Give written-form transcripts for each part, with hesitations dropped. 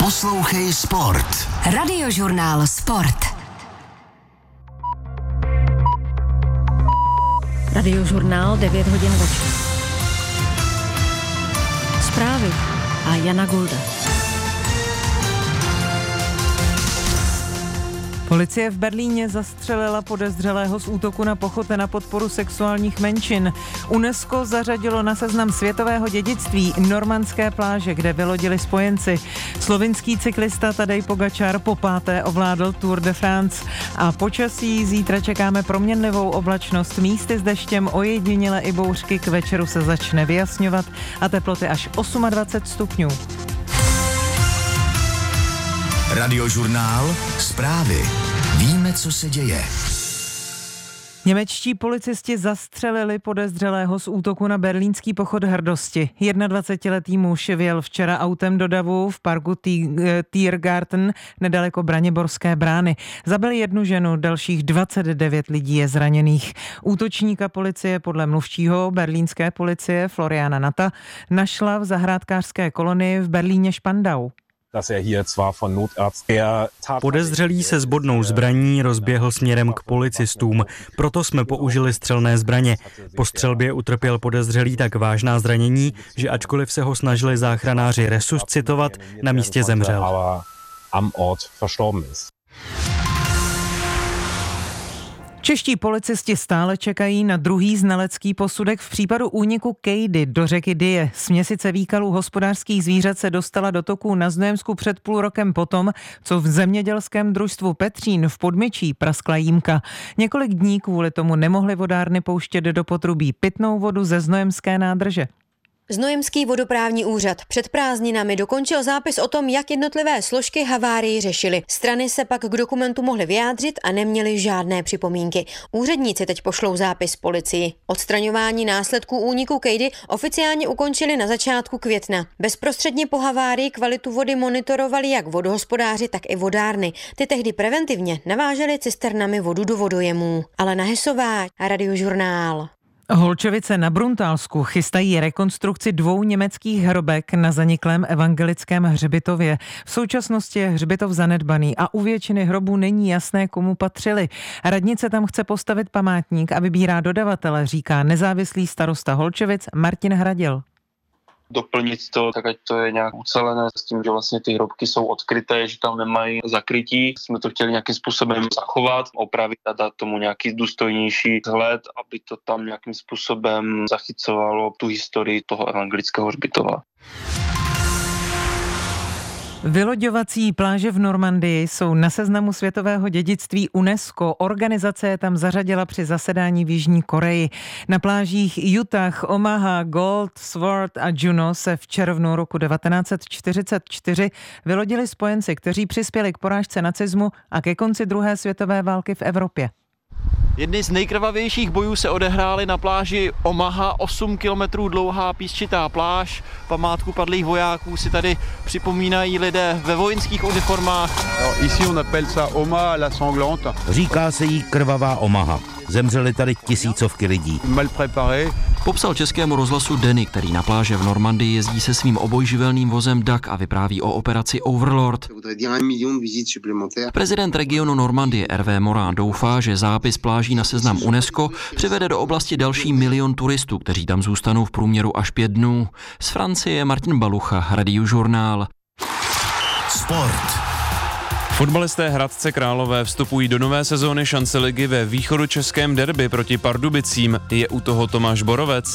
Poslouchej Sport. Radiožurnál Sport. Radiožurnál 9 hodin večer. Zprávy a Jana Gulda. Policie v Berlíně zastřelila podezřelého z útoku na pochoty na podporu sexuálních menšin. UNESCO zařadilo na seznam světového dědictví normandské pláže, kde vylodili spojenci. Slovinský cyklista Tadej Pogačar popáté ovládl Tour de France. A počasí zítra čekáme proměnlivou oblačnost, místy s deštěm, ojediněle i bouřky, k večeru se začne vyjasňovat a teploty až 28 stupňů. Radiožurnál Zprávy. Víme, co se děje. Němečtí policisti zastřelili podezřelého z útoku na berlínský pochod hrdosti. 21letý muž vjel včera autem do davu v parku Tiergarten nedaleko Braniborské brány. Zabil jednu ženu, dalších 29 lidí je zraněných. Útočníka policie podle mluvčího berlínské policie Floriana Nata našla v zahrádkářské kolonii v Berlíně Spandau. Podezřelý se zbodnou zbraní rozběhl směrem k policistům, proto jsme použili střelné zbraně. Po střelbě utrpěl podezřelý tak vážná zranění, že ačkoliv se ho snažili záchranáři resuscitovat, na místě zemřel. Čeští policisti stále čekají na druhý znalecký posudek v případu úniku kejdy do řeky Dyje. Směsice výkalů hospodářských zvířat se dostala do toků na Znojemsku před půl rokem potom, co v zemědělském družstvu Petřín v Podmičí praskla jímka. Několik dní kvůli tomu nemohly vodárny pouštět do potrubí pitnou vodu ze znojemské nádrže. Znojemský vodoprávní úřad před prázdninami dokončil zápis o tom, jak jednotlivé složky havárii řešily. Strany se pak k dokumentu mohly vyjádřit a neměly žádné připomínky. Úředníci teď pošlou zápis policii. Odstraňování následků úniku kejdy oficiálně ukončili na začátku května. Bezprostředně po havárii kvalitu vody monitorovali jak vodohospodáři, tak i vodárny. Ty tehdy preventivně navážely cisternami vodu do vodojemů. Alena Hesová, Radiožurnál. Holčovice na Bruntálsku chystají rekonstrukci 2 německých hrobek na zaniklém evangelickém hřbitově. V současnosti je hřbitov zanedbaný a u většiny hrobů není jasné, komu patřili. Radnice tam chce postavit památník a vybírá dodavatele, říká nezávislý starosta Holčovic Martin Hradil. Doplnit to, tak ať to je nějak ucelené s tím, že vlastně ty hrobky jsou odkryté, že tam nemají zakrytí. Jsme to chtěli nějakým způsobem zachovat, opravit a dát tomu nějaký důstojnější vzhled, aby to tam nějakým způsobem zachycovalo tu historii toho evangelického hřbitova. Vyloďovací pláže v Normandii jsou na seznamu světového dědictví UNESCO. Organizace je tam zařadila při zasedání v Jižní Koreji. Na plážích Utah, Omaha, Gold, Sword a Juno se v červnu roku 1944 vylodili spojenci, kteří přispěli k porážce nacismu a ke konci druhé světové války v Evropě. Jedny z nejkrvavějších bojů se odehrály na pláži Omaha, 8 kilometrů dlouhá písčitá pláž. Památku padlých vojáků si tady připomínají lidé ve vojenských uniformách. Ici on appelle ça Omaha la sanglante. Říká se jí krvavá Omaha. Zemřely tady tisícovky lidí. Mal préparé. Popsal Českému rozhlasu Denny, který na pláže v Normandii jezdí se svým obojživelným vozem DAC a vypráví o operaci Overlord. Prezident regionu Normandie Hervé Morin doufá, že zápis pláží na seznam UNESCO přivede do oblasti další 1 milion turistů, kteří tam zůstanou v průměru až 5 dnů. Z Francie Martin Balucha, Radiožurnál. Sport. Fotbalisté Hradce Králové vstupují do nové sezóny šance ligy ve východočeském derby proti Pardubicím. Je u toho Tomáš Borovec.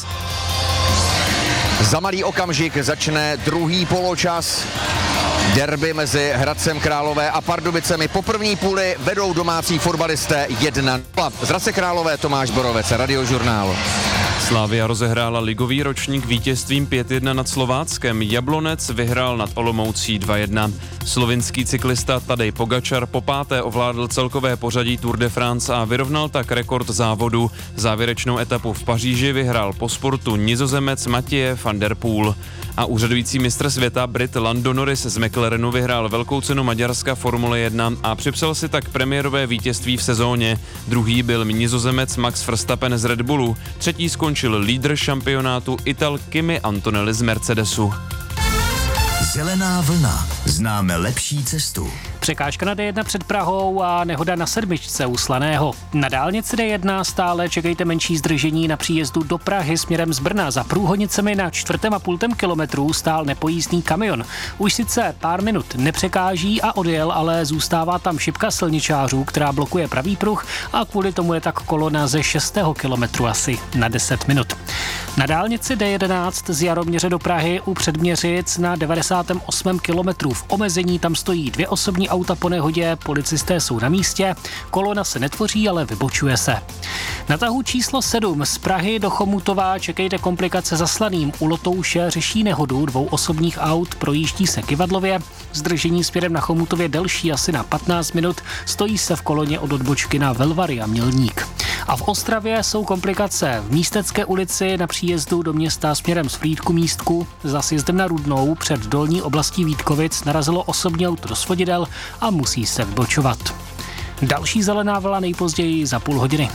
Za malý okamžik začne druhý poločas. Derby mezi Hradcem Králové a Pardubicemi. Po první půli vedou domácí fotbalisté 1-0. Z Hradce Králové Tomáš Borovec, Radiožurnál. Slavia rozehrála ligový ročník vítězstvím 5-1 nad Slováckem. Jablonec vyhrál nad Olomoucí 2-1. Slovinský cyklista Tadej Pogačar popáté ovládl celkové pořadí Tour de France a vyrovnal tak rekord závodu. Závěrečnou etapu v Paříži vyhrál po sportu Nizozemec Mathieu van der Poel. A úřadující mistr světa Brit Lando Norris z McLarenu vyhrál velkou cenu Maďarska Formule 1 a připsal si tak premiérové vítězství v sezóně. Druhý byl Nizozemec Max Verstappen z Red Bullu, třetí skončil lídr šampionátu Ital Kimi Antonelli z Mercedesu. Zelená vlna. Známe lepší cestu. Překážka na D1 před Prahou a nehoda na 7 u Slaného. Na dálnici D1 stále čekejte menší zdržení na příjezdu do Prahy směrem z Brna. Za průhodnicemi na 4,5 kilometru stál nepojízdný kamion. Už sice pár minut nepřekáží a odjel, ale zůstává tam šipka silničářů, která blokuje pravý pruh a kvůli tomu je tak kolona ze 6. kilometru asi na 10 minut. Na dálnici D11 z Jaroměře do Prahy u Předměřic na 98. kilometru v omezení tam stojí 2 osobní auta po nehodě, policisté jsou na místě, kolona se netvoří, ale vybočuje se. Na tahu číslo 7 z Prahy do Chomutova čekejte komplikace za Slaným. U Lotouše řeší nehodu 2 osobních aut, projíždí se Kyvadlově, zdržení směrem na Chomutově delší asi na 15 minut, stojí se v koloně od odbočky na Velvary a Mělník. A v Ostravě jsou komplikace v Místecké ulici na příjezdu do města směrem z Frýdku Místku. Za sjezdem na Rudnou před dolní oblastí Vítkovic narazilo osobní auto do svodidel a musí se vybočovat. Další zelená vlna nejpozději za půl hodiny.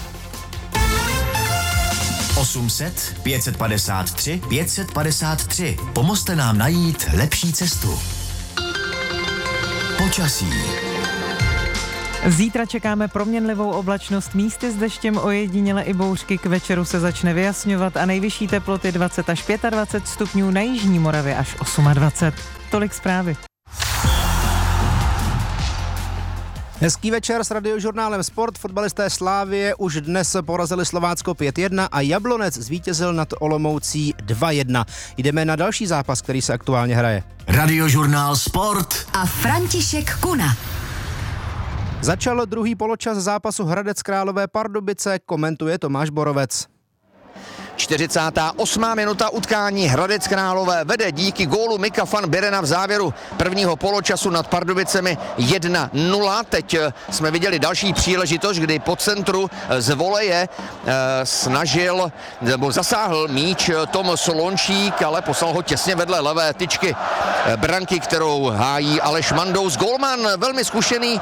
800 553 553. Pomozte nám najít lepší cestu. Počasí. Zítra čekáme proměnlivou oblačnost, místy s deštěm, ojediněle i bouřky, k večeru se začne vyjasňovat a nejvyšší teploty 20 až 25 stupňů, na jižní Moravě až 28. Tolik zprávy. Hezký večer s Radiožurnálem Sport. Fotbalisté Slávie už dnes porazili Slovácko 5-1 a Jablonec zvítězil nad Olomoucí 2-1. Jdeme na další zápas, který se aktuálně hraje. Radiožurnál Sport a František Kuna. Začal druhý poločas zápasu Hradec Králové Pardubice, komentuje Tomáš Borovec. 48. minuta utkání. Hradec Králové vede díky gólu Mika van Birena v závěru prvního poločasu nad Pardubicemi 1-0. Teď jsme viděli další příležitost, kdy po centru z voleje zasáhl míč Tom Solončík, ale poslal ho těsně vedle levé tyčky branky, kterou hájí Aleš Mandous. Gólman, velmi zkušený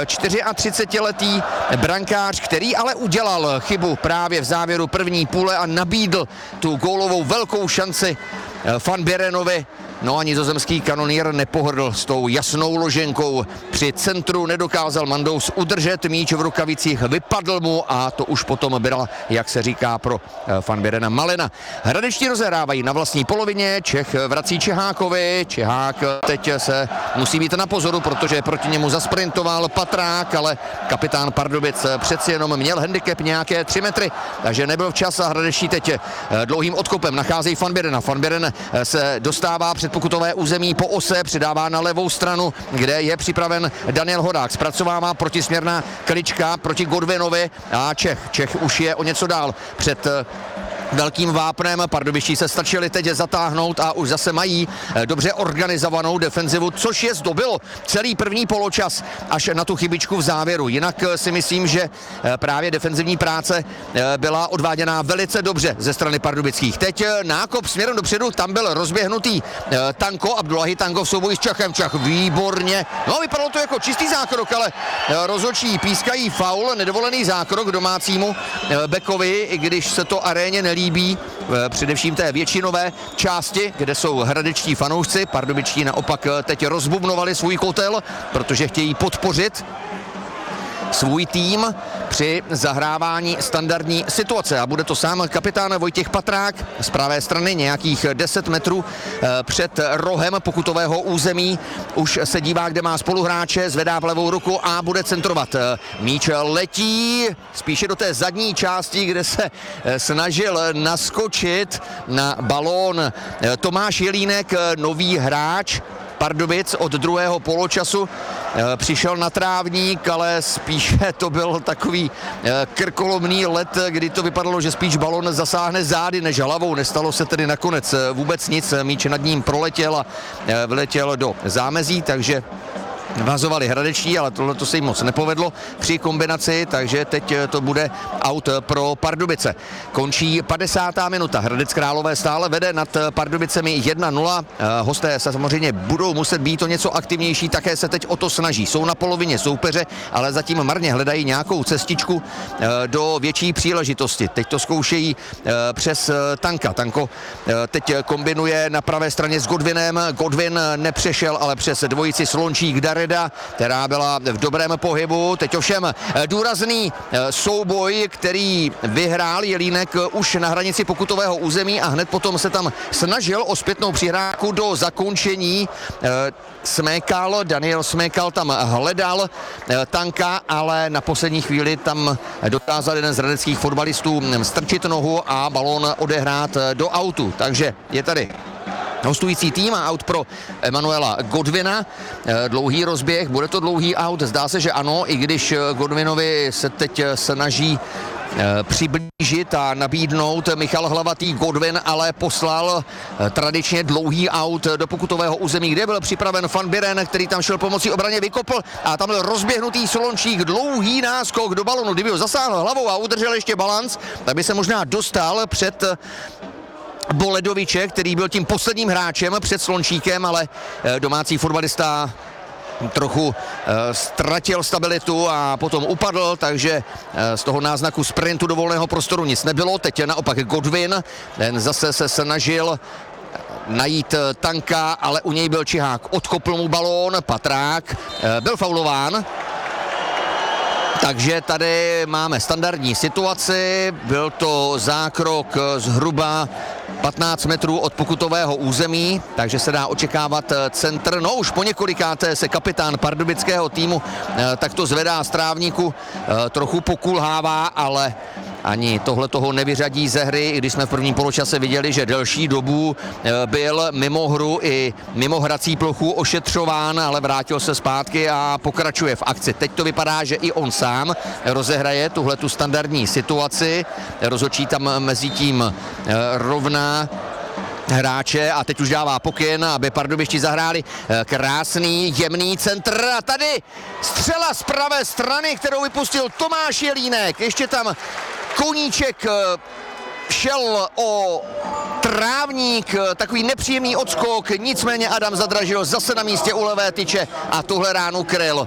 34letý brankář, který ale udělal chybu právě v závěru první půle a nabídl tu gólovou velkou šanci Van Birenovi. No a nizozemský kanonýr nepohrdl s tou jasnou loženkou. Při centru nedokázal Mandous udržet míč v rukavicích, vypadl mu a to už potom byla, jak se říká pro Van Birena, malina. Hradečtí rozehrávají na vlastní polovině, Čech vrací Čehákovi. Čehák teď se musí být na pozoru, protože proti němu zasprintoval Patrák, ale kapitán Pardubic přeci jenom měl handicap nějaké 3 metry, takže nebyl včas a hradečtí teď dlouhým odkopem nacházejí Van Birena. Van Biren se dostává před pokutové území po ose, přidává na levou stranu, kde je připraven Daniel Horák. Zpracovává protisměrná klička proti Godwinovi a Čech už je o něco dál před velkým vápnem. Pardubičtí se stačili teď zatáhnout a už zase mají dobře organizovanou defenzivu, což je zdobilo celý první poločas až na tu chybičku v závěru. Jinak si myslím, že právě defenzivní práce byla odváděná velice dobře ze strany pardubických. Teď nákop směrem dopředu, tam byl rozběhnutý Tanko, Abdullahi Tanko v souboji s Čachem. Čach výborně, no vypadalo to jako čistý zákrok, ale rozhodčí pískají faul, nedovolený zákrok domácímu bekovi, i když se to aréně nelíbí, především té většinové části, kde jsou hradečtí fanoušci. Pardubičtí naopak teď rozbubnovali svůj kotel, protože chtějí podpořit svůj tým při zahrávání standardní situace. A bude to sám kapitán Vojtěch Patrák z pravé strany, nějakých 10 metrů před rohem pokutového území. Už se dívá, kde má spoluhráče, zvedá v levou ruku a bude centrovat. Míč letí spíše do té zadní části, kde se snažil naskočit na balón Tomáš Jelínek, nový hráč Pardubic od druhého poločasu. Přišel na trávník, ale spíše to byl takový krkolomný let, kdy to vypadalo, že spíš balon zasáhne zády než hlavou. Nestalo se tedy nakonec vůbec nic. Míč nad ním proletěl a vyletěl do zámezí, takže vazovali hradečtí, ale tohle to se jim moc nepovedlo při kombinaci, takže teď to bude out pro Pardubice. Končí 50. minuta. Hradec Králové stále vede nad Pardubicemi 1-0. Hosté se samozřejmě budou muset být o něco aktivnější, také se teď o to snaží. Jsou na polovině soupeře, ale zatím marně hledají nějakou cestičku do větší příležitosti. Teď to zkoušejí přes Tanka. Tanko teď kombinuje na pravé straně s Godwinem. Godwin nepřešel, ale přes dvojici Slončík Darida, která byla v dobrém pohybu. Teď ovšem důrazný souboj, který vyhrál Jelínek už na hranici pokutového území a hned potom se tam snažil o zpětnou přihrávku do zakončení. Daniel Smékal tam hledal Tanka, ale na poslední chvíli tam dokázal jeden z hradeckých fotbalistů strčit nohu a balón odehrát do autu. Takže je tady hostující tým a out pro Emanuela Godwina. Dlouhý rozběh, bude to dlouhý out, zdá se, že ano, i když Godwinovi se teď snaží přiblížit a nabídnout Michal Hlavatý. Godwin ale poslal tradičně dlouhý out do pokutového území, kde byl připraven Van Biren, který tam šel pomocí obraně, vykopl a tam byl rozběhnutý Slončík, dlouhý náskok do balonu, kdyby ho zasáhl hlavou a udržel ještě balanc, tak by se možná dostal před Boledoviče, který byl tím posledním hráčem před Slončíkem, ale domácí fotbalista trochu ztratil stabilitu a potom upadl, takže z toho náznaku sprintu do volného prostoru nic nebylo. Teď naopak Godwin, ten zase se snažil najít Tanka, ale u něj byl Čihák. Odkopl mu balón, Patrák byl faulován. Takže tady máme standardní situaci, byl to zákrok zhruba 15 metrů od pokutového území, takže se dá očekávat centr. No už po několikáté se kapitán pardubického týmu takto zvedá z trávníku, trochu pokulhává, ale ani tohle toho nevyřadí ze hry, i když jsme v prvním poločase viděli, že delší dobu byl mimo hru i mimo hrací plochu ošetřován, ale vrátil se zpátky a pokračuje v akci. Teď to vypadá, že i on sám rozehraje tuhletu standardní situaci. Rozhodčí tam mezi tím rovná hráče a teď už dává pokyn, aby pardubišti zahráli krásný, jemný centr a tady střela z pravé strany, kterou vypustil Tomáš Jelínek. Ještě tam Koníček šel o trávník, takový nepříjemný odskok, nicméně Adam Zadražil zase na místě u levé tyče a tuhle ránu kryl.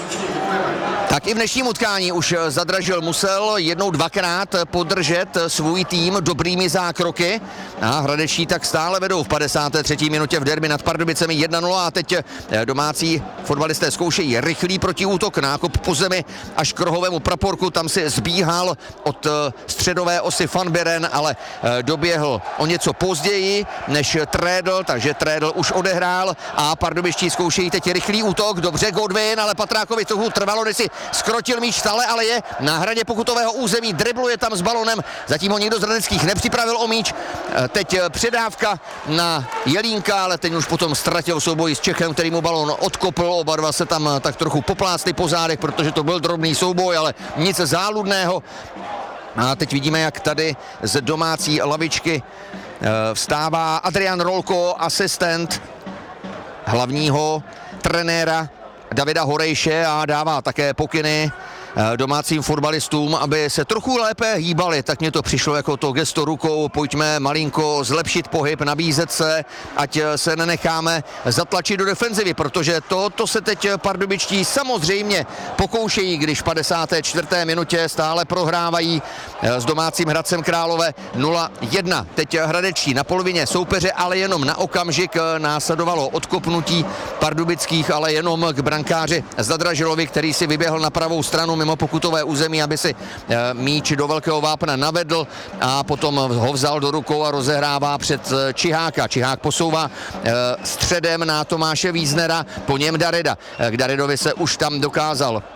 Tak i v dnešním utkání už Zadražil musel jednou, dvakrát podržet svůj tým dobrými zákroky a hradečtí tak stále vedou v 53. minutě v derby nad Pardubicemi 1-0 a teď domácí fotbalisté zkoušejí rychlý protiútok, nákop po zemi až k rohovému praporku, tam si zbíhal od středové osy Van Biren, ale doběhl o něco později než Trédl, takže Trédl už odehrál a pardubiští zkoušejí teď rychlý útok, dobře Godwin, ale Patrákovi trochu trvalo, než si skrotil míč stále, ale je na hraně pokutového území, dribluje tam s balonem, zatím ho někdo z hradeckých nepřipravil o míč, teď předávka na Jelínka, ale ten už potom ztratil souboj s Čechem, který mu balon odkopl, oba dva se tam tak trochu poplácli po zádech, protože to byl drobný souboj, ale nic záludného. A teď vidíme, jak tady z domácí lavičky vstává Adrian Rolko, asistent hlavního trenéra Davida Horejše a dává také pokyny domácím fotbalistům, aby se trochu lépe hýbali. Tak mně to přišlo jako to gesto rukou, pojďme malinko zlepšit pohyb, nabízet se, ať se nenecháme zatlačit do defenzivy, protože to se teď pardubičtí samozřejmě pokoušejí, když v 54. minutě stále prohrávají s domácím Hradcem Králové 0-1. Teď hradečtí na polovině soupeře, ale jenom na okamžik následovalo odkopnutí pardubických, ale jenom k brankáři Zadražilovi, který si vyběhl na pravou stranu mimo pokutové území, aby si míč do velkého vápna navedl a potom ho vzal do rukou a rozehrává před Čiháka. Čihák posouvá středem na Tomáše Víznera, po něm Darida. K Daridovi se už tam dokázal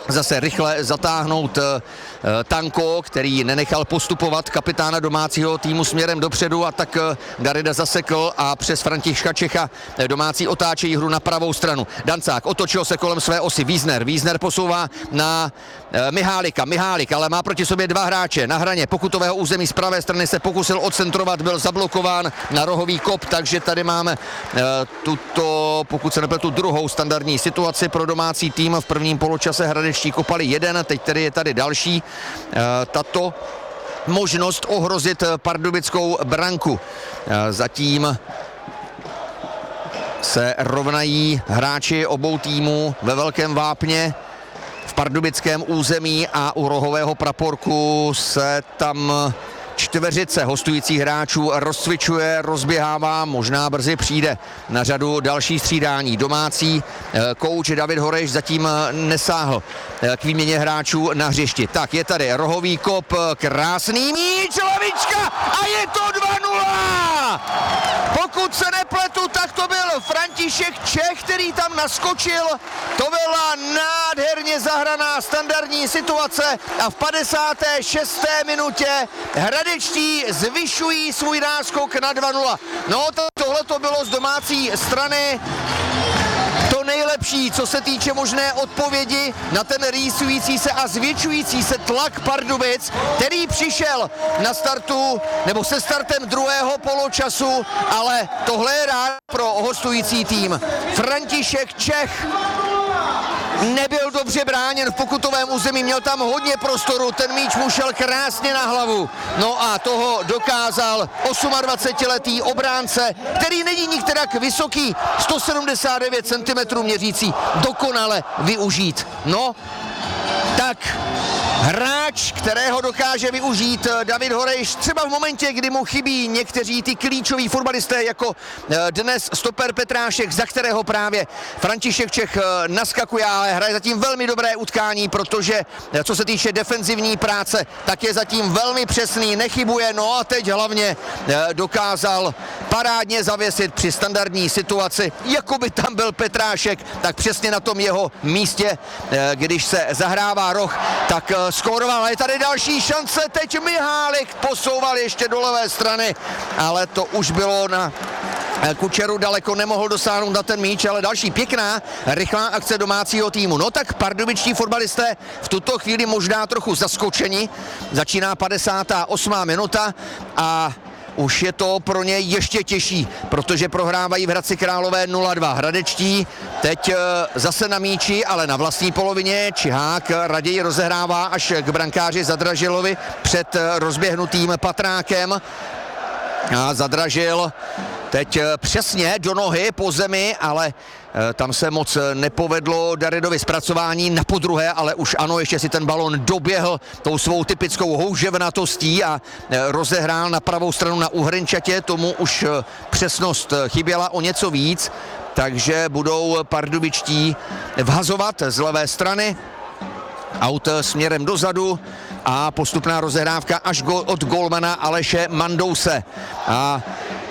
zase rychle zatáhnout Tanko, který nenechal postupovat kapitána domácího týmu směrem dopředu a tak Darida zasekl a přes Františka Čecha domácí otáčejí hru na pravou stranu. Dancák otočil se kolem své osy, Wiesner posouvá na Mihálik, ale má proti sobě dva hráče na hraně pokutového území, z pravé strany se pokusil odcentrovat, byl zablokován na rohový kop, takže tady máme tuto, pokud se nepletu, druhou standardní situaci pro domácí tým. V prvním poločase hradečtí kopali jeden, teď tedy je tady další tato možnost ohrozit pardubickou branku. Zatím se rovnají hráči obou týmů ve velkém vápně v pardubickém území a u rohového praporku se tam čtveřice hostujících hráčů rozcvičuje, rozběhává, možná brzy přijde na řadu další střídání. Domácí kouč David Horejš zatím nesáhl k výměně hráčů na hřišti. Tak je tady rohový kop, krásný míč, lavička a je to 2-0! Pokud se nepletu, tak to byl František Čech, který tam naskočil. To byla nádherně zahraná standardní situace a v 56. minutě hradečtí zvyšují svůj náskok na 2-0. No tohle to bylo z domácí strany to nejlepší, co se týče možné odpovědi na ten rýsující se a zvětšující se tlak Pardubic, který přišel na startu, nebo se startem druhého poločasu, ale tohle je rád pro hostující tým. František Čech nebyl dobře bráněn v pokutovém území, měl tam hodně prostoru, ten míč mu šel krásně na hlavu. No a toho dokázal 28letý obránce, který není nikterak vysoký, 179 cm měřící, dokonale využít. No, tak hráč, kterého dokáže využít David Horejš, třeba v momentě, kdy mu chybí někteří ty klíčoví fotbalisté, jako dnes stoper Petrášek, za kterého právě František Čech naskakuje, ale hraje zatím velmi dobré utkání, protože co se týče defenzivní práce, tak je zatím velmi přesný, nechybuje, no a teď hlavně dokázal parádně zavěsit při standardní situaci, jako by tam byl Petrášek, tak přesně na tom jeho místě, když se zahrává roh, tak skóroval. Je tady další šance, teď Mihálik posouval ještě do levé strany, ale to už bylo na Kučeru daleko, nemohl dosáhnout na ten míč, ale další pěkná, rychlá akce domácího týmu. No tak pardubičtí fotbalisté v tuto chvíli možná trochu zaskočeni. Začíná 58. minuta a už je to pro ně ještě těžší, protože prohrávají v Hradci Králové 0-2. Hradečtí teď zase na míči, ale na vlastní polovině. Čihák raději rozehrává až k brankáři Zadražilovi před rozběhnutým Patrákem. A Zadražil teď přesně do nohy po zemi, ale tam se moc nepovedlo Daridovi zpracování na podruhé, ale už ano, ještě si ten balon doběhl tou svou typickou houževnatostí a rozehrál na pravou stranu na Uhrynčatě, tomu už přesnost chyběla o něco víc, takže budou pardubičtí vhazovat z levé strany, aut směrem dozadu a postupná rozehrávka až od golmana Aleše Mandouse. A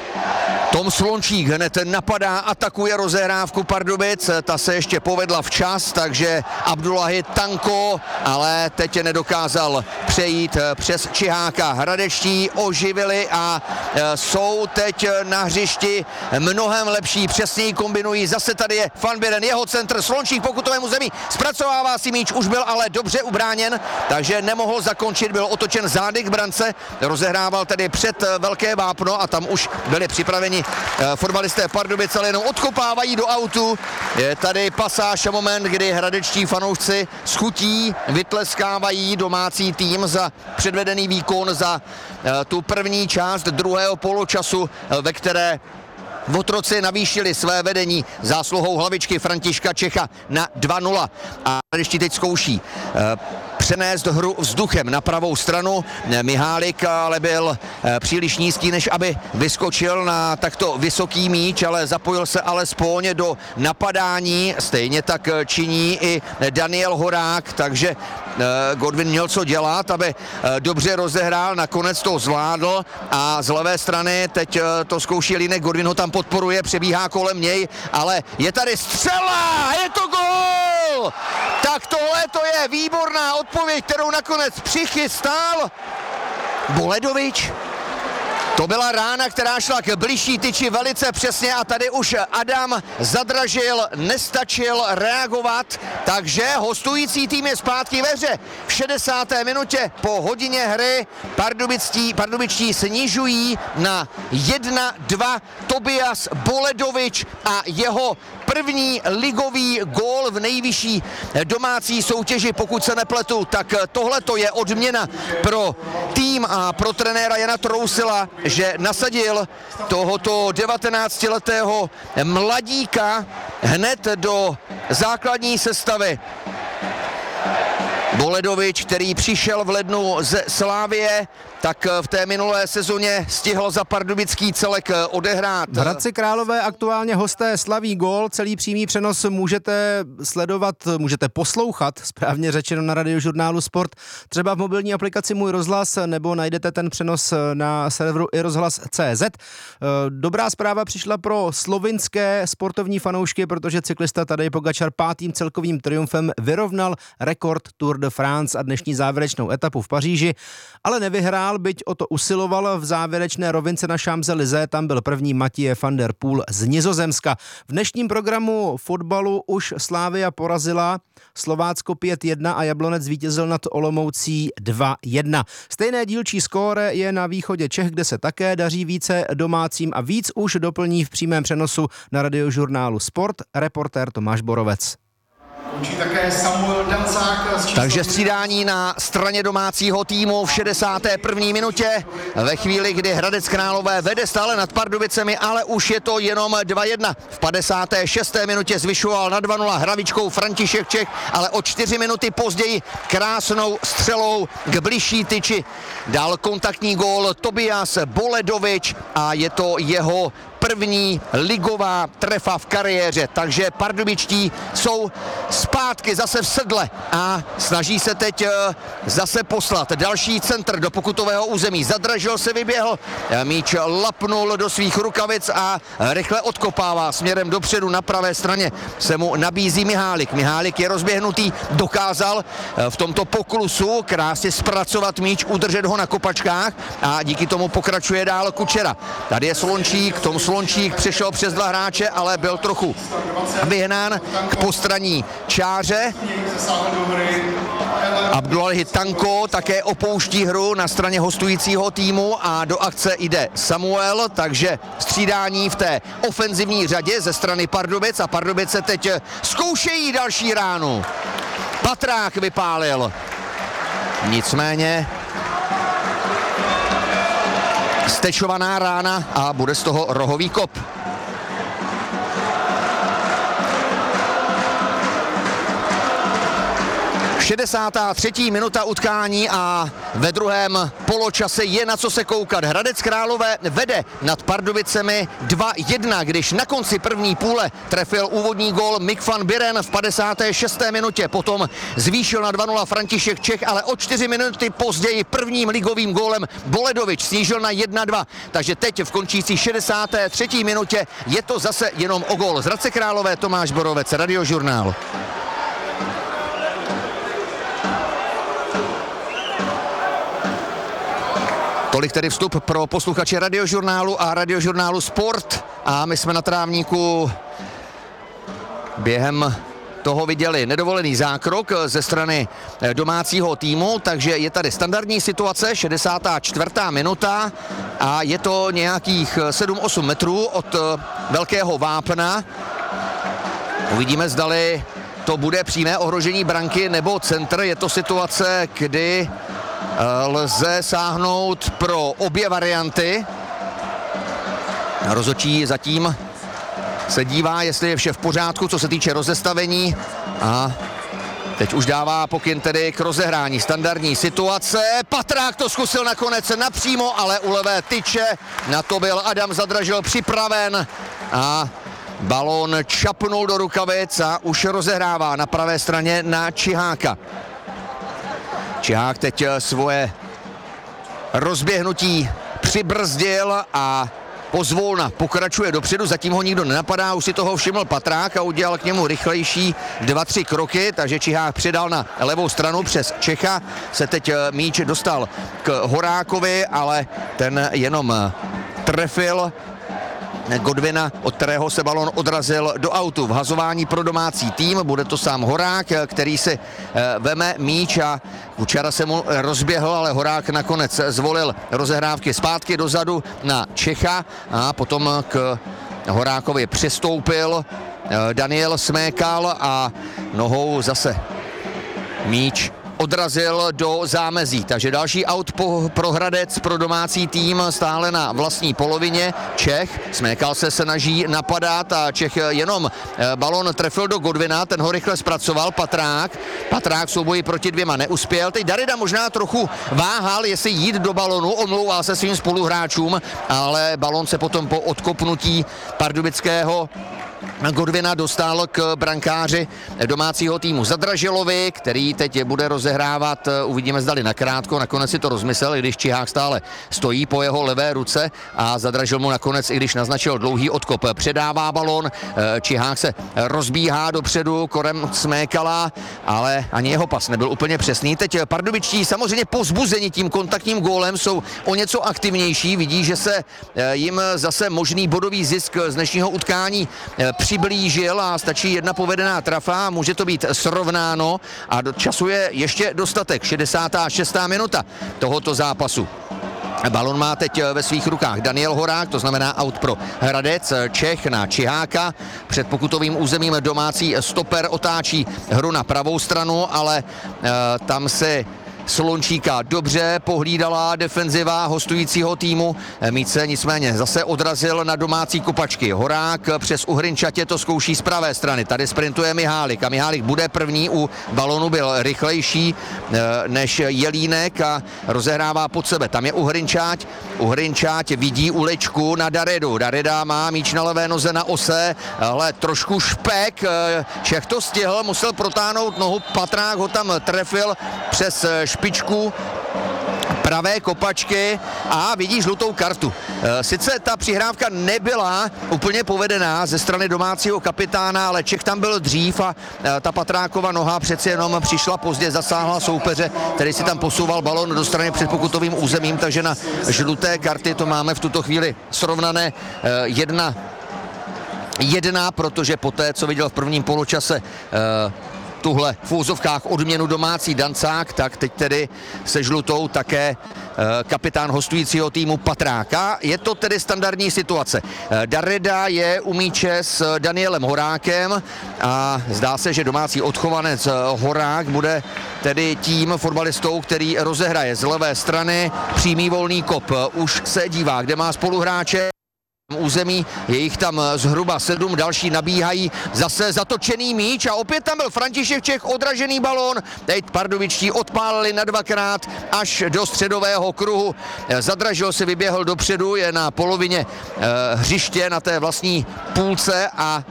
Tom Slončík hned napadá, atakuje rozehrávku Pardubic, ta se ještě povedla včas, takže Abdullahi Tanko, ale teď nedokázal přejít přes Čiháka. Hradečtí oživili a jsou teď na hřišti mnohem lepší, přesněji kombinují, zase tady je Van Buren, jeho centr, Slončík pokutovému zemi, zpracovává si míč, už byl ale dobře ubráněn, takže nemohl zakončit, byl otočen zády k brance, rozehrával tedy před velké vápno a tam už byli připraveni fotbalisté Pardubic, ale jenom odkopávají do autu. Je tady pasáž a moment, kdy hradečtí fanoušci s chutí vytleskávají domácí tým za předvedený výkon, za tu první část druhého poločasu, ve které Votroci navýšili své vedení zásluhou hlavičky Františka Čecha na 2-0 a hradečtí teď zkouší přenést hru vzduchem na pravou stranu. Mihálik ale byl příliš nízký, než aby vyskočil na takto vysoký míč, ale zapojil se alespoň do napadání. Stejně tak činí i Daniel Horák, takže Godwin měl co dělat, aby dobře rozehrál, nakonec to zvládl a z levé strany teď to zkouší Línek, Godwin ho tam podporuje, přebíhá kolem něj, ale je tady střela, je to gól! Tak tak tohle to je výborná odpověď, kterou nakonec přichystal Boledovič. To byla rána, která šla k bližší tyči velice přesně a tady už Adam Zadražil nestačil reagovat, takže hostující tým je zpátky ve hře. V 60. minutě po hodině hry pardubičtí snižují na 1-2 Tobias Boledovič a jeho první ligový gól v nejvyšší domácí soutěži, pokud se nepletu, tak tohle to je odměna pro tým a pro trenéra Jana Trousila, že nasadil tohoto 19letého mladíka hned do základní sestavy. Boledovič, který přišel v lednu ze Slavie, tak v té minulé sezóně stihl za pardubický celek odehrát. V Hradci Králové aktuálně hosté slaví gól, celý přímý přenos můžete sledovat, můžete poslouchat, správně řečeno, na Radiožurnálu Sport, třeba v mobilní aplikaci Můj rozhlas, nebo najdete ten přenos na serveru iRozhlas.cz. Dobrá zpráva přišla pro slovinské sportovní fanoušky, protože cyklista Tadej Pogačar 5. celkovým triumfem vyrovnal rekord Tour de France a dnešní závěrečnou etapu v Paříži, ale nevyhrál, byť o to usiloval. V závěrečné rovince na Champs-Élysées tam byl první Mathieu van der Poel z Nizozemska. V dnešním programu fotbalu už Slavia porazila Slovácko 5-1 a Jablonec zvítězil nad Olomoucí 2-1. Stejné dílčí skóre je na východě Čech, kde se také daří více domácím a víc už doplní v přímém přenosu na Radiožurnálu Sport reportér Tomáš Borovec. Také Samuel Dancák. Takže střídání na straně domácího týmu v 61. minutě, ve chvíli, kdy Hradec Králové vede stále nad Pardubicemi, ale už je to jenom 2-1. V 56. minutě zvyšoval na 2-0 hravičkou František Čech, ale o 4 minuty později krásnou střelou k bližší tyči dal kontaktní gól Tobias Boledovič a je to jeho první ligová trefa v kariéře, takže pardubičtí jsou zpátky zase v sedle a snaží se teď zase poslat další centr do pokutového území. Zadražil se, vyběhl, míč lapnul do svých rukavic a rychle odkopává směrem dopředu. Na pravé straně se mu nabízí Mihálik. Mihálik je rozběhnutý, dokázal v tomto poklusu krásně zpracovat míč, udržet ho na kopačkách a díky tomu pokračuje dál Kučera. Tady je Slončík, Tom Slončík přešel přes 2 hráče, ale byl trochu vyhnán k postranní čáře. Abdullah Tanko také opouští hru na straně hostujícího týmu a do akce jde Samuel, takže střídání v té ofenzivní řadě ze strany Pardubic a Pardubice teď zkoušejí další ránu. Patrák vypálil. Nicméně stečovaná rána a bude z toho rohový kop. 63. minuta utkání a ve druhém poločase je na co se koukat. Hradec Králové vede nad Pardubicemi 2-1, když na konci první půle trefil úvodní gól Mick van Buren v 56. minutě. Potom zvýšil na 2-0 František Čech, ale o 4 minuty později prvním ligovým gólem Boledovič snížil na 1-2. Takže teď v končící 63. minutě je to zase jenom o gól. Z Hradce Králové Tomáš Borovec, Radiožurnál. Tolik tedy vstup pro posluchače Radiožurnálu a Radiožurnálu Sport a my jsme na trávníku během toho viděli nedovolený zákrok ze strany domácího týmu, takže je tady standardní situace, 64. minuta a je to nějakých 7-8 metrů od velkého vápna. Uvidíme, zdali to bude přímé ohrožení branky nebo centr. Je to situace, kdy lze sáhnout pro obě varianty. Rozhodčí zatím se dívá, jestli je vše v pořádku, co se týče rozestavení a teď už dává pokyn tedy k rozehrání. Standardní situace, Patrák to zkusil nakonec napřímo, ale u levé tyče, na to byl Adam Zadražil připraven a balón čapnul do rukavic a už rozehrává na pravé straně na Čiháka. Čihák teď svoje rozběhnutí přibrzdil a pozvolna pokračuje dopředu, zatím ho nikdo nenapadá, už si toho všiml Patrák a udělal k němu rychlejší 2-3 kroky, takže Čihák přidal na levou stranu přes Čecha, se teď míč dostal k Horákovi, ale ten jenom trefil Godwina, od kterého se balon odrazil do autu. V hazování pro domácí tým bude to sám Horák, který si veme míč a Kučera se mu rozběhl, ale Horák nakonec zvolil rozehrávky zpátky dozadu na Čecha a potom k Horákovi přistoupil Daniel Smékal a nohou zase míč odrazil do zámezí. Takže další aut pro Hradec, pro domácí tým stále na vlastní polovině. Čech, Smékal se snaží napadat a Čech jenom balon trefil do Godwina, ten ho rychle zpracoval, Patrák v souboji proti dvěma neuspěl. Teď Darida možná trochu váhal, jestli jít do balonu, omlouval se svým spoluhráčům, ale balon se potom po odkopnutí pardubického Godwina dostal k brankáři domácího týmu Zadražilovi, který teď bude rozehrávat, uvidíme zdali nakrátko, nakonec si to rozmyslel, i když Čihák stále stojí po jeho levé ruce a Zadražil mu nakonec, i když naznačil dlouhý odkop, předává balon, Čihák se rozbíhá dopředu kolem Smékala, ale ani jeho pas nebyl úplně přesný. Teď pardubičtí samozřejmě povzbuzeni tím kontaktním gólem jsou o něco aktivnější, vidí, že se jim zase možný bodový zisk z dnešního utkání přiblížil a stačí jedna povedená trafa a může to být srovnáno a do času je ještě dostatek. 66. minuta tohoto zápasu. Balon má teď ve svých rukách Daniel Horák, to znamená aut pro Hradec, Čech na Čiháka. Před pokutovým územím domácí stoper otáčí hru na pravou stranu, ale tam se Slončíka dobře pohlídala defenziva hostujícího týmu. Míč se nicméně zase odrazil na domácí kopačky. Horák přes Uhrinčatě to zkouší z pravé strany. Tady sprintuje Mihálik a Mihálik bude první. U balonu byl rychlejší než Jelínek a rozehrává pod sebe. Tam je Uhrinčať. Uhrinčať vidí uličku na Daridu. Darida má míč na levé noze na ose, ale trošku špek. Čech to stihl, musel protáhnout nohu. Patrák ho tam trefil přes špičku pravé kopačky a vidí žlutou kartu. Sice ta přihrávka nebyla úplně povedená ze strany domácího kapitána, ale Čech tam byl dřív a ta Patrákova noha přeci jenom přišla pozdě, zasáhla soupeře, který si tam posouval balon do strany před pokutovým územím, takže na žluté karty to máme v tuto chvíli srovnané 1-1, protože poté, co viděl v prvním poločase tuhle v úzovkách odměnu domácí Dancák, tak teď tedy se žlutou také kapitán hostujícího týmu Patráka. Je to tedy standardní situace. Darida je u míče s Danielem Horákem a zdá se, že domácí odchovanec Horák bude tedy tím fotbalistou, který rozehraje z levé strany. Přímý volný kop. Už se dívá, kde má spoluhráče. Území, je jich tam zhruba 7, další nabíhají, zase zatočený míč a opět tam byl František Čech, odražený balón, teď pardubičtí odpálili na dvakrát až do středového kruhu. Zadražil si vyběhl dopředu, je na polovině hřiště na té vlastní půlce a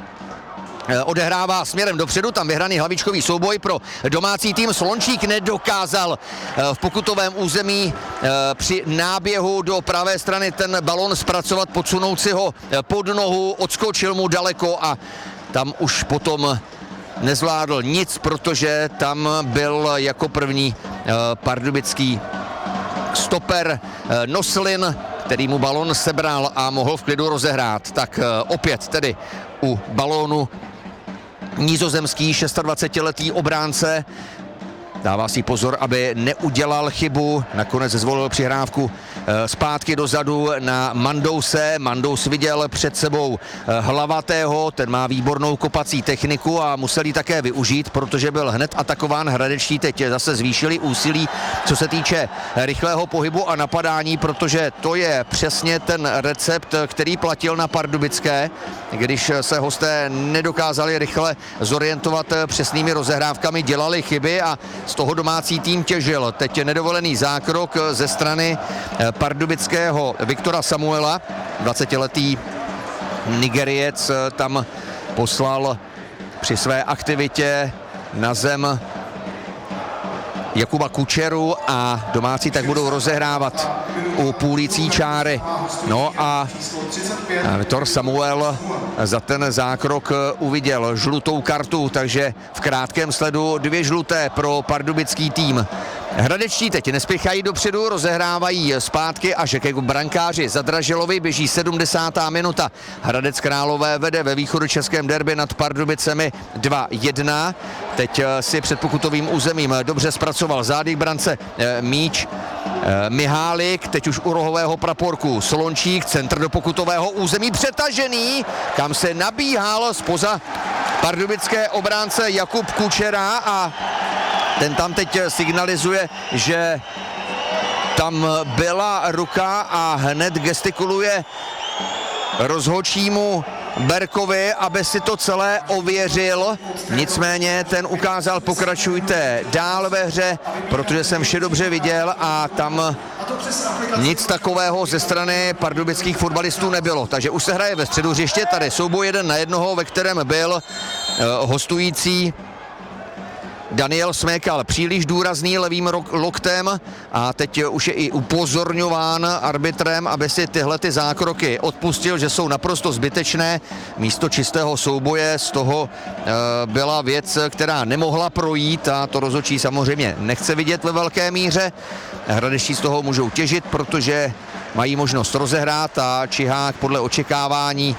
odehrává směrem dopředu, tam vyhraný hlavičkový souboj pro domácí tým. Slončík nedokázal v pokutovém území při náběhu do pravé strany ten balon zpracovat, podsunout si ho pod nohu, odskočil mu daleko a tam už potom nezvládl nic, protože tam byl jako první pardubický stoper Noslin, který mu balon sebral a mohl v klidu rozehrát. Tak opět tedy u balónu nizozemský 26letý obránce. Dává si pozor, aby neudělal chybu. Nakonec zvolil přihrávku zpátky dozadu na Mandouse. Mandous viděl před sebou Hlavatého, ten má výbornou kopací techniku a musel ji také využít, protože byl hned atakován. Hradečtí teď zase zvýšili úsilí, co se týče rychlého pohybu a napadání, protože to je přesně ten recept, který platil na pardubické, když se hosté nedokázali rychle zorientovat přesnými rozehrávkami, dělali chyby a z toho domácí tým těžil. Teď je nedovolený zákrok ze strany pardubického Viktora Samuela. 20letý Nigeriec tam poslal při své aktivitě na zem Jakuba Kučeru a domácí tak budou rozehrávat u půlící čáry. No a Viktor Samuel za ten zákrok uviděl žlutou kartu, takže v krátkém sledu 2 žluté pro pardubický tým. Hradečtí teď nespěchají dopředu, rozehrávají zpátky až ke brankáři Zadražilovi, běží 70. minuta. Hradec Králové vede ve východočeském derby nad Pardubicemi 2-1. Teď si před pokutovým územím dobře zpracoval zády k brance míč Mihálik, teď už u rohového praporku Solončík, centr do pokutového území přetažený, kam se nabíhal zpoza pardubické obránce Jakub Kučera a ten tam teď signalizuje, že tam byla ruka a hned gestikuluje rozhodčímu Berkovi, aby si to celé ověřil. Nicméně ten ukázal, pokračujte dál ve hře, protože jsem vše dobře viděl a tam nic takového ze strany pardubických fotbalistů nebylo. Takže už se hraje ve středu hřiště, tady souboj 1 na 1, ve kterém byl hostující Daniel Smékal příliš důrazný levým loktem a teď už je i upozorňován arbitrem, aby si tyhle ty zákroky odpustil, že jsou naprosto zbytečné. Místo čistého souboje z toho byla věc, která nemohla projít a to rozhodčí samozřejmě nechce vidět ve velké míře. Hradečtí z toho můžou těžit, protože mají možnost rozehrát a Čihák podle očekávání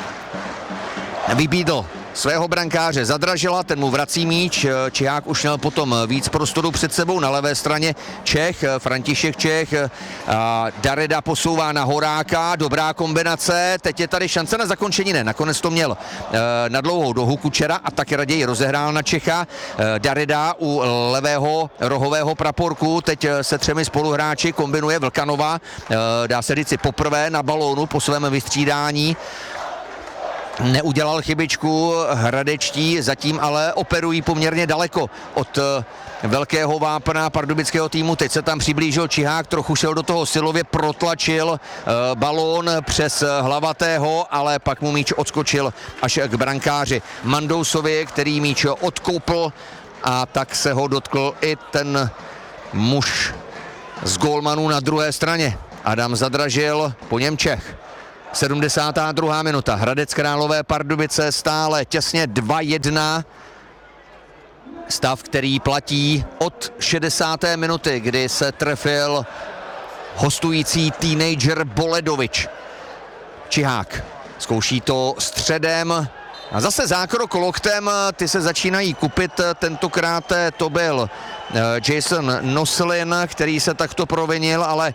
vybídl svého brankáře Zadražila, ten mu vrací míč, Čihák už měl potom víc prostoru před sebou, na levé straně Čech, František Čech, Dareda posouvá na Horáka, dobrá kombinace, teď je tady šance na zakončení, ne, nakonec to měl na dlouhou dohu Kučera a taky raději rozehrál na Čecha, Dareda u levého rohového praporku, teď se 3 spoluhráči kombinuje Vlkanova, dá se říci poprvé na balónu po svém vystřídání, neudělal chybičku, hradečtí zatím ale operují poměrně daleko od velkého vápna pardubického týmu. Teď se tam přiblížil Čihák, trochu šel do toho silově, protlačil balón přes hlavatého, ale pak mu míč odskočil až k brankáři Mandousovi, který míč odkoupil a tak se ho dotkl i ten muž z gólmanů na druhé straně. Adam Zadražil, po něm Čech. 72. minuta, Hradec Králové Pardubice stále těsně 2-1. Stav, který platí od 60. minuty, kdy se trefil hostující teenager Boledovič. Čihák zkouší to středem a zase zákrok loktem, ty se začínají kupit, tentokrát to byl Jason Noslin, který se takto provinil, ale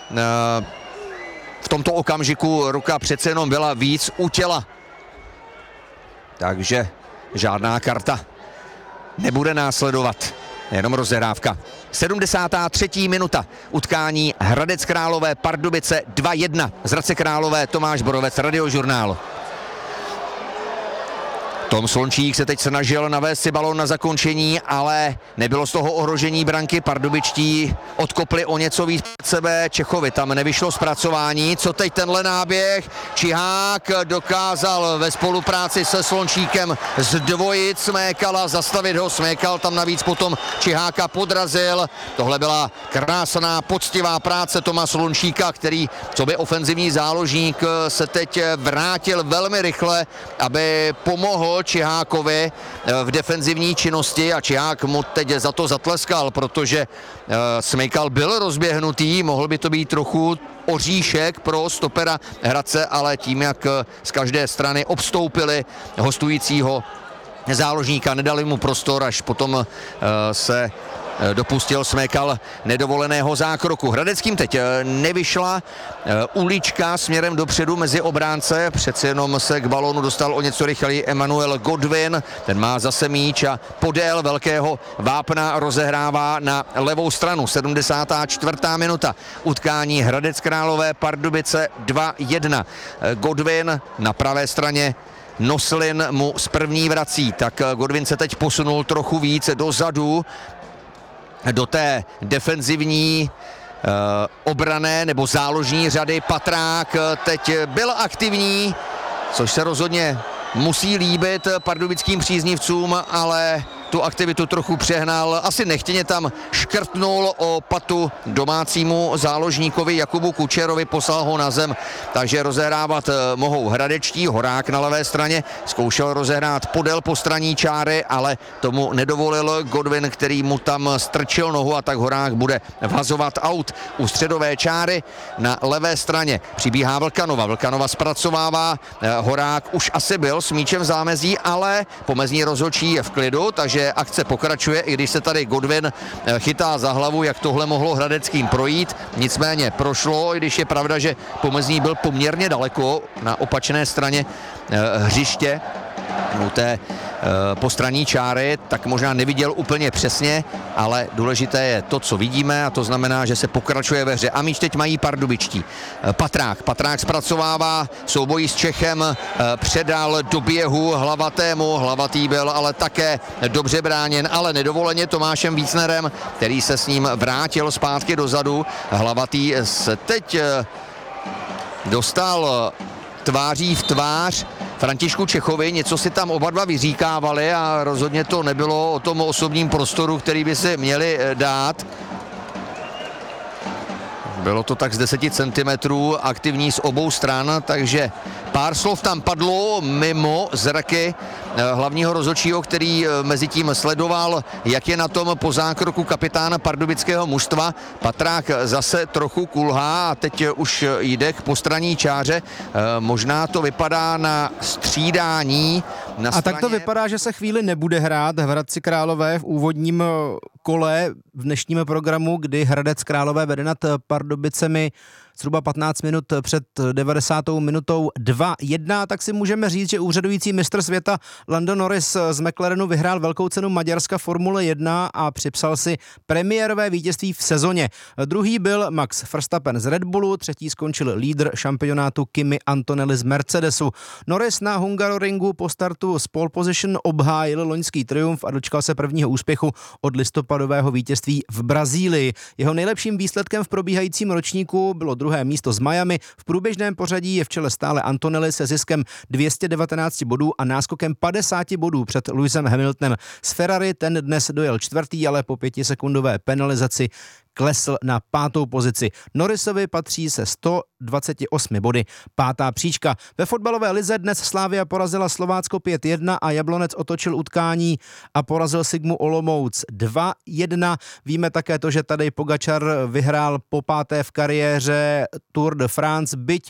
v tomto okamžiku ruka přece jenom byla víc u těla. Takže žádná karta nebude následovat, jenom rozehrávka. 73. minuta, utkání Hradec Králové Pardubice 2-1. Z Hradce Králové Tomáš Borovec, Radiožurnál. Tom Slončík se teď snažil navést si balón na zakončení, ale nebylo z toho ohrožení branky. Pardubičtí odkopli o něco víc před sebe. Čechovi tam nevyšlo zpracování. Co teď tenhle náběh? Čihák dokázal ve spolupráci se Slončíkem zdvojit Smékala, zastavit ho. Smékal tam navíc potom Čiháka podrazil. Tohle byla krásná, poctivá práce Toma Slončíka, který coby ofenzivní záložník se teď vrátil velmi rychle, aby pomohl Čihákovi v defenzivní činnosti a Čihák mu teď za to zatleskal, protože Smejkal byl rozběhnutý, mohl by to být trochu oříšek pro stopera Hradce, ale tím, jak z každé strany obstoupili hostujícího záložníka, nedali mu prostor, až potom se dopustil Smekal nedovoleného zákroku. Hradeckým teď nevyšla ulička směrem dopředu mezi obránce, přece jenom se k balónu dostal o něco rychleji Emanuel Godwin, ten má zase míč a podél velkého vápna rozehrává na levou stranu. 74. minuta, utkání Hradec Králové Pardubice 2-1. Godwin na pravé straně, Noslin mu z první vrací, tak Godwin se teď posunul trochu víc dozadu, do té defenzivní obrané nebo záložní řady. Patrák teď byl aktivní, což se rozhodně musí líbit pardubickým příznivcům, ale tu aktivitu trochu přehnal, asi nechtěně tam škrtnul o patu domácímu záložníkovi Jakubu Kučerovi, poslal ho na zem, takže rozehrávat mohou hradečtí. Horák na levé straně zkoušel rozehrát podél postranní čáry, ale tomu nedovolil Godwin, který mu tam strčil nohu, a tak Horák bude vhazovat aut u středové čáry. Na levé straně přibíhá Vlkanova zpracovává, Horák už asi byl s míčem v zámezí, ale pomezní rozhodčí je v klidu, takže akce pokračuje, i když se tady Godwin chytá za hlavu, jak tohle mohlo hradeckým projít. Nicméně prošlo, i když je pravda, že pomezní byl poměrně daleko na opačné straně hřiště u té postranní čáry, tak možná neviděl úplně přesně, ale důležité je to, co vidíme, a to znamená, že se pokračuje ve hře. A míč teď mají pardubičtí. Patrák zpracovává, soubojí s Čechem, předal do běhu Hlavatému, Hlavatý byl ale také dobře bráněn, ale nedovoleně Tomášem Vícnerem, který se s ním vrátil zpátky dozadu. Hlavatý se teď dostal tváří v tvář Františku Čechovi, něco si tam oba dva vyříkávali a rozhodně to nebylo o tom osobním prostoru, který by si měli dát. Bylo to tak z 10 cm aktivní z obou stran, takže pár slov tam padlo mimo zraky hlavního rozhodčího, který mezi tím sledoval, jak je na tom po zákroku kapitán pardubického mužstva. Patrák zase trochu kulhá a teď už jde k postranní čáře. Možná to vypadá na střídání. A tak to vypadá, že se chvíli nebude hrát v Hradci Králové v úvodním kole v dnešním programu, kdy Hradec Králové vede nad Pardubicemi zhruba 15 minut před 90. minutou 2-1, tak si můžeme říct, že úřadující mistr světa Lando Norris z McLarenu vyhrál velkou cenu Maďarska Formule 1 a připsal si premiérové vítězství v sezóně. Druhý byl Max Verstappen z Red Bullu, třetí skončil lídr šampionátu Kimi Antonelli z Mercedesu. Norris na Hungaroringu po startu z pole position obhájil loňský triumf a dočkal se prvního úspěchu od listopadového vítězství v Brazílii. Jeho nejlepším výsledkem v probíhajícím ročníku bylo druhé místo z Miami. V průběžném pořadí je v čele stále Antonelli se ziskem 219 bodů a náskokem 50 bodů před Lewisem Hamiltonem. Z Ferrari ten dnes dojel čtvrtý, ale po 5sekundové penalizaci klesl na 5. pozici. Norrisovi patří se 128 body 5. příčka. Ve fotbalové lize dnes Slavia porazila Slovácko 5-1 a Jablonec otočil utkání a porazil Sigmu Olomouc 2-1. Víme také to, že Tadej Pogačar vyhrál po 5. v kariéře Tour de France, byť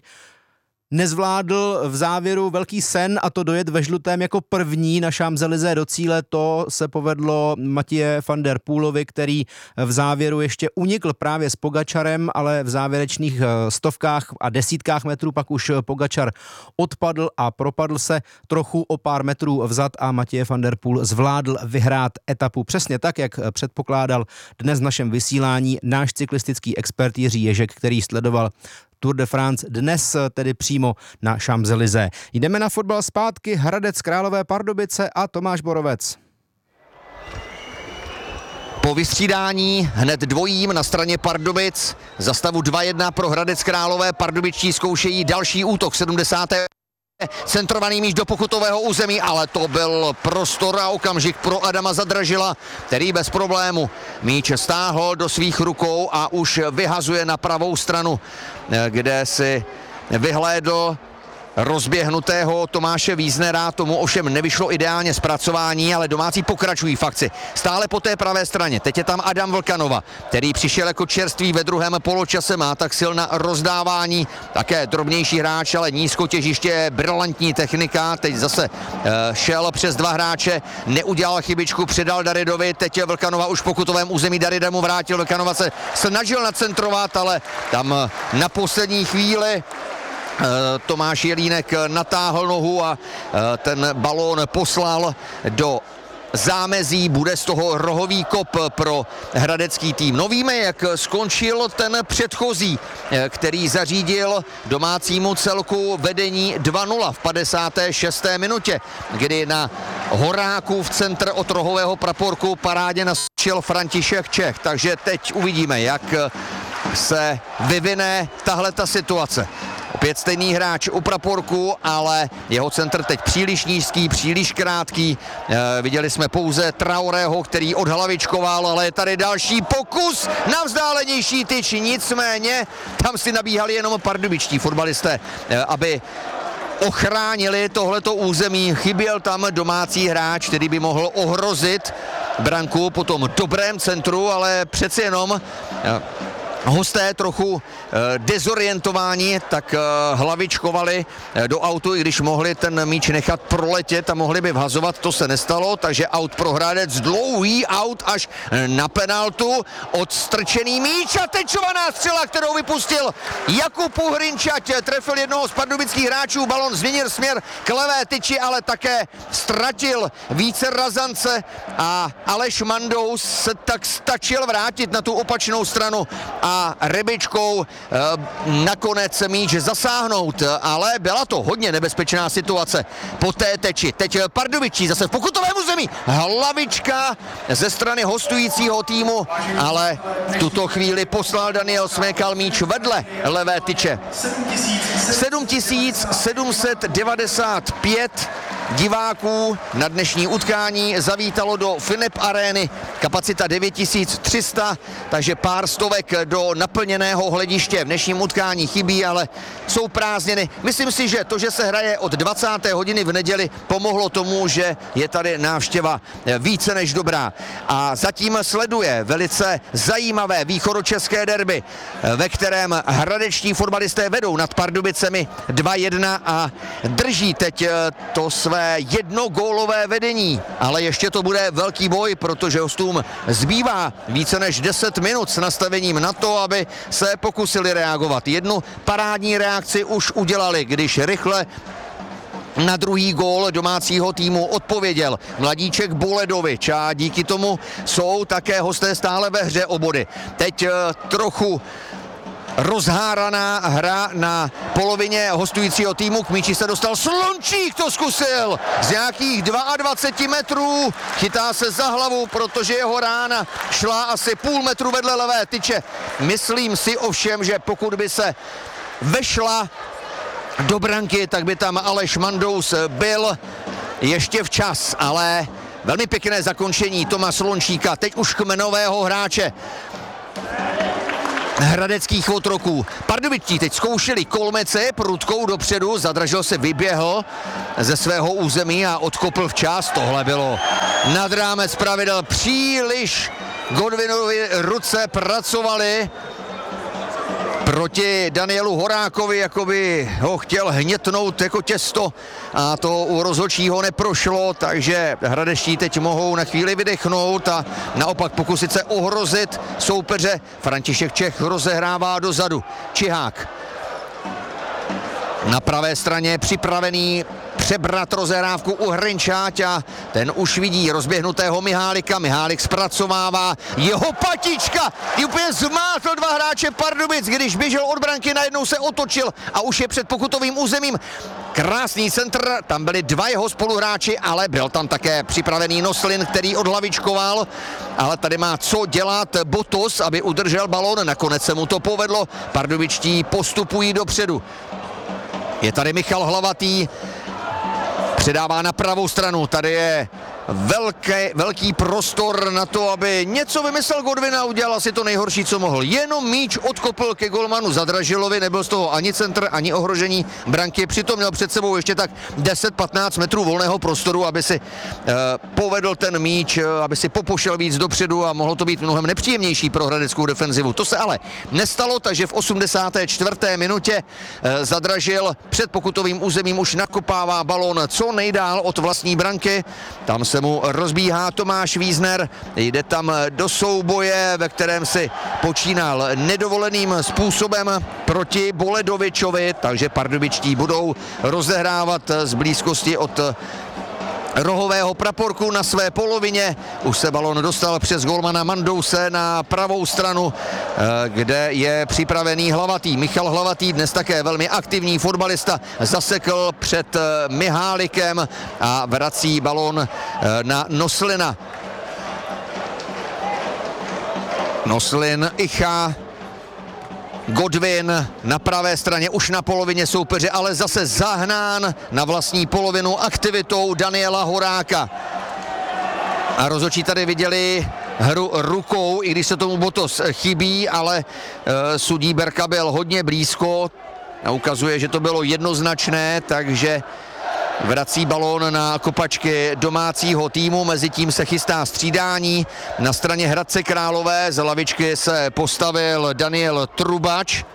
nezvládl v závěru velký sen, a to dojet ve žlutém jako první na Champs-Élysées do cíle. To se povedlo Mathieu van der Poelovi, který v závěru ještě unikl právě s Pogačarem, ale v závěrečných stovkách a desítkách metrů pak už Pogačar odpadl a propadl se trochu o pár metrů vzad a Mathieu van der Poel zvládl vyhrát etapu přesně tak, jak předpokládal dnes v našem vysílání náš cyklistický expert Jiří Ježek, který sledoval Tour de France dnes tedy přímo na Champs-Élysées. Jdeme na fotbal zpátky, Hradec Králové Pardubice a Tomáš Borovec. Po vystřídání hned dvojím na straně Pardubic, za stavu 2-1 pro Hradec Králové, pardubičtí zkoušejí další útok 70. Centrovaný míč do pokutového území, ale to byl prostor a okamžik pro Adama Zadražila, který bez problému míč stáhl do svých rukou a už vyhazuje na pravou stranu, kde si vyhlédl rozběhnutého Tomáše Víznera. Tomu ovšem nevyšlo ideálně zpracování, ale domácí pokračují v akci. Stále po té pravé straně. Teď je tam Adam Vlkanova, který přišel jako čerstvý ve druhém poločase, má tak sil na rozdávání, také drobnější hráč, ale nízko těžiště, brilantní technika. Teď zase šel přes dva hráče, neudělal chybičku, předal Daridovi, teď je Vlkanova už v pokutovém území, Darida mu vrátil, Vlkanova se snažil nacentrovat, ale tam na poslední chvíli Tomáš Jelínek natáhl nohu a ten balón poslal do zámezí, bude z toho rohový kop pro hradecký tým. No víme, jak skončil ten předchozí, který zařídil domácímu celku vedení 2-0 v 56. minutě, kdy na Horáku v centr od rohového praporku parádě naskočil František Čech. Takže teď uvidíme, jak se vyvine tahleta situace. Opět stejný hráč u praporku, ale jeho centr teď příliš nízký, příliš krátký. Viděli jsme pouze Traorého, který odhlavičkoval, ale je tady další pokus na vzdálenější tyč. Nicméně tam si nabíhali jenom pardubičtí fotbalisté, aby ochránili tohleto území. Chyběl tam domácí hráč, který by mohl ohrozit branku po tom dobrém centru, ale přeci jenom hosté trochu dezorientováni, tak hlavičkovali do autu, i když mohli ten míč nechat proletět a mohli by vhazovat, to se nestalo, takže aut pro Hradec, dlouhý aut až na penaltu, odstrčený míč a tečovaná střela, kterou vypustil Jakub Uhrinčať, trefil jednoho z pardubických hráčů, balon změnil směr k levé tyči, ale také ztratil více razance a Aleš Mandous se tak stačil vrátit na tu opačnou stranu a rybičkou nakonec míč zasáhnout, ale byla to hodně nebezpečná situace po té teči. Teď Pardubičí zase v pokutovém území, hlavička ze strany hostujícího týmu, ale v tuto chvíli poslal Daniel Smékal míč vedle levé tyče. 7795 diváků na dnešní utkání zavítalo do Finep Arény, kapacita 9300, takže pár stovek do naplněného hlediště v dnešním utkání chybí, ale jsou prázdniny. Myslím si, že to, že se hraje od 20. hodiny v neděli, pomohlo tomu, že je tady návštěva více než dobrá. A zatím sleduje velice zajímavé východočeské derby, ve kterém hradečtí fotbalisté vedou nad Pardubicemi 2-1 a drží teď to své jednogólové vedení. Ale ještě to bude velký boj, protože hostům zbývá více než 10 minut s nastavením na to, aby se pokusili reagovat. Jednu parádní reakci už udělali, když rychle na druhý gól domácího týmu odpověděl mladíček Boledovič a díky tomu jsou také hosté stále ve hře o body. Teď trochu rozháraná hra na polovině hostujícího týmu, k míči se dostal Slončík, to zkusil z nějakých 22 metrů, chytá se za hlavu, protože jeho rána šla asi půl metru vedle levé tyče. Myslím si ovšem, že pokud by se vešla do branky, tak by tam Aleš Mandous byl ještě včas, ale velmi pěkné zakončení Toma Slončíka, teď už kmenového hráče hradeckých otroků. Pardubičtí teď zkoušeli Kolmece prudkou dopředu, Zadražil se vyběhl ze svého území a odkopl včas. Tohle bylo nad rámec pravidel, příliš Godwinovi ruce pracovaly proti Danielu Horákovi, jako by ho chtěl hnětnout jako těsto a to u rozhodčího neprošlo, takže hradečtí teď mohou na chvíli vydechnout a naopak pokusit se ohrozit soupeře. František Čech rozehrává dozadu. Čihák na pravé straně připravený přebrat rozehrávku Uhrinčať a ten už vidí rozběhnutého Mihálika. Mihálik zpracovává jeho patička. I úplně zmátl dva hráče Pardubic, když běžel od branky, najednou se otočil a už je před pokutovým územím. Krásný centr, tam byli dva jeho spoluhráči, ale byl tam také připravený Noslin, který odhlavičkoval, ale tady má co dělat Botos, aby udržel balón. Nakonec se mu to povedlo. Pardubičtí postupují dopředu. Je tady Michal Hlavatý, předává na pravou stranu, tady je velký prostor na to, aby něco vymyslel Godwin a udělal si to nejhorší, co mohl. Jenom míč odkopl ke golmanu Zadražilovi, nebyl z toho ani centr, ani ohrožení branky, přitom měl před sebou ještě tak 10-15 metrů volného prostoru, aby si povedl ten míč, aby si popošel víc dopředu a mohlo to být mnohem nepříjemnější pro hradeckou defenzivu. To se ale nestalo, takže v 84. minutě Zadražil před pokutovým územím už nakopává balón co nejdál od vlastní branky. Tam se mu rozbíhá Tomáš Wiesner, jde tam do souboje, ve kterém si počínal nedovoleným způsobem proti Boledovičovi, takže pardubičtí budou rozehrávat z blízkosti od rohového praporku na své polovině. Už se balon dostal přes golmana Mandouse na pravou stranu, kde je připravený Hlavatý. Michal Hlavatý, dnes také velmi aktivní fotbalista, zasekl před Mihálikem a vrací balon na Noslina. Noslin, Icha, Godwin na pravé straně už na polovině soupeře, ale zase zahnán na vlastní polovinu aktivitou Daniela Horáka. A rozhodčí tady viděli hru rukou, i když se tomu Botos chybí, ale sudí Berka byl hodně blízko a ukazuje, že to bylo jednoznačné, takže vrací balón na kopačky domácího týmu, mezitím se chystá střídání. Na straně Hradce Králové z lavičky se postavil Daniel Trubač,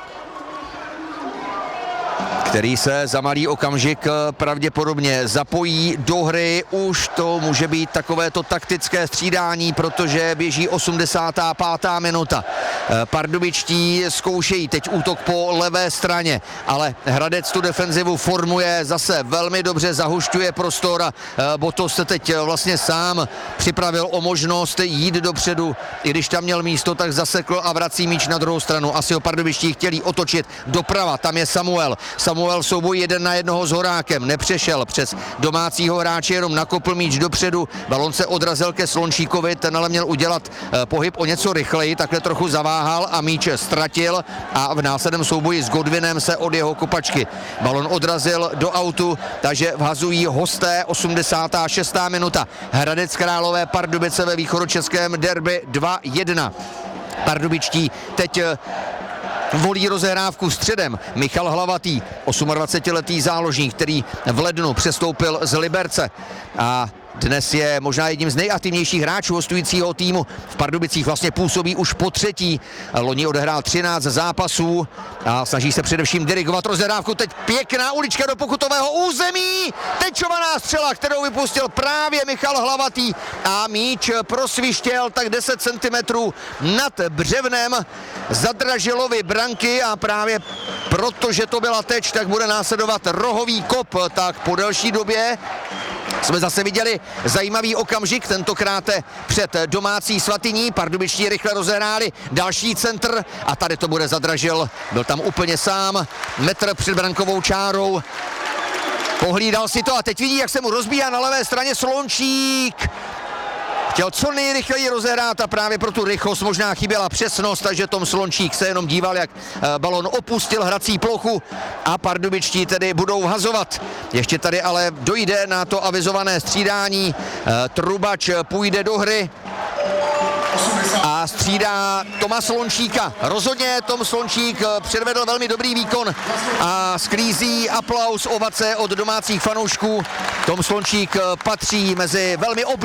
který se za malý okamžik pravděpodobně zapojí do hry. Už to může být takovéto taktické střídání, protože běží 85. minuta. Pardubičtí zkoušejí teď útok po levé straně, ale Hradec tu defenzivu formuje zase velmi dobře, zahušťuje prostor a Botos se teď vlastně sám připravil o možnost jít dopředu. I když tam měl místo, tak zasekl a vrací míč na druhou stranu. Asi ho Pardubičtí chtěli otočit doprava, tam je Samuel souboj 1 na 1 s Horákem, nepřešel přes domácího hráče, jenom nakopl míč dopředu, balon se odrazil ke Slončíkovi, ten ale měl udělat pohyb o něco rychleji, takhle trochu zaváhal a míč ztratil a v následném souboji s Godwinem se od jeho kopačky balon odrazil do autu, takže vhazují hosté. 86. minuta. Hradec Králové Pardubice ve východočeském derby 2-1. Pardubičtí teď volí rozehrávku středem. Michal Hlavatý, 28letý záložník, který v lednu přestoupil z Liberce a dnes je možná jedním z nejaktivnějších hráčů hostujícího týmu. V Pardubicích vlastně působí už po třetí. Loni odehrál 13 zápasů a snaží se především dirigovat rozehrávku. Teď pěkná ulička do pokutového území. Tečovaná střela, kterou vypustil právě Michal Hlavatý a míč prosvištěl tak 10 cm nad břevnem Zadražilovy branky a právě protože to byla teč, tak bude následovat rohový kop. Tak po delší době jsme zase viděli zajímavý okamžik, tentokrát před domácí Svatyní. Pardubičtí rychle rozehráli další centr a tady to bude Zadražil. Byl tam úplně sám, metr před brankovou čárou. Pohlídal si to a teď vidí, jak se mu rozbíhá na levé straně Slončík. Chtěl co nejrychleji rozehrát a právě pro tu rychlost možná chyběla přesnost, takže Tom Slončík se jenom díval, jak balon opustil hrací plochu a Pardubičtí tedy budou vhazovat. Ještě tady ale dojde na to avizované střídání. Trubač půjde do hry a střídá Toma Slončíka. Rozhodně Tom Slončík předvedl velmi dobrý výkon a sklízí aplaus, ovace od domácích fanoušků. Tom Slončík patří mezi velmi